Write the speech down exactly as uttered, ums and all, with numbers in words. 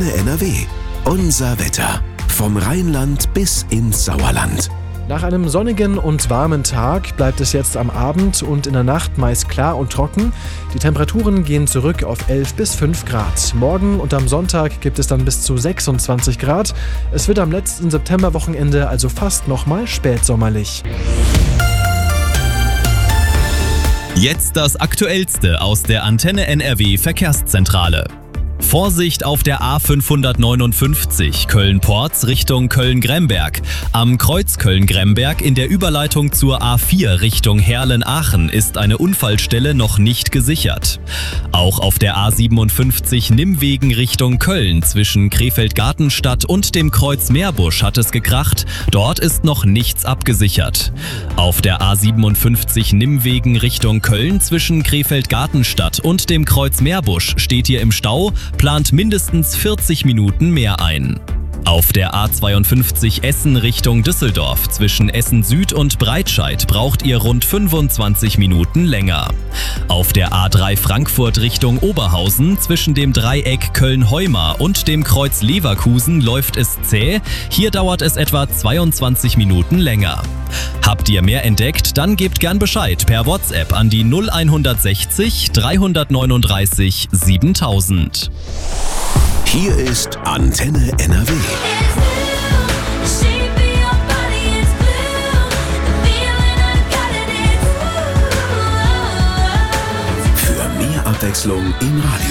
Antenne N R W. Unser Wetter. Vom Rheinland bis ins Sauerland. Nach einem sonnigen und warmen Tag bleibt es jetzt am Abend und in der Nacht meist klar und trocken. Die Temperaturen gehen zurück auf elf bis fünf Grad. Morgen und am Sonntag gibt es dann bis zu sechsundzwanzig Grad. Es wird am letzten Septemberwochenende also fast nochmal spätsommerlich. Jetzt das Aktuellste aus der Antenne N R W Verkehrszentrale. Vorsicht auf der A fünfhundertneunundfünfzig Köln-Porz Richtung Köln-Gremberg. Am Kreuz Köln-Gremberg in der Überleitung zur A vier Richtung Herlen-Aachen ist eine Unfallstelle noch nicht gesichert. Auch auf der A siebenundfünfzig Nimmwegen Richtung Köln zwischen Krefeld-Gartenstadt und dem Kreuz Meerbusch hat es gekracht. Dort ist noch nichts abgesichert. Auf der A siebenundfünfzig Nimmwegen Richtung Köln zwischen Krefeld-Gartenstadt und dem Kreuz Meerbusch steht ihr im Stau, plant mindestens vierzig Minuten mehr ein. Auf der A zweiundfünfzig Essen Richtung Düsseldorf zwischen Essen Süd und Breitscheid braucht ihr rund fünfundzwanzig Minuten länger. Auf der A drei Frankfurt Richtung Oberhausen zwischen dem Dreieck Köln-Heumar und dem Kreuz Leverkusen läuft es zäh. Hier dauert es etwa zweiundzwanzig Minuten länger. Habt ihr mehr entdeckt? Dann gebt gern Bescheid per WhatsApp an die null sechzig, dreihundertneununddreißig, siebentausend. Hier ist Antenne N R W. Für mehr Abwechslung im Radio.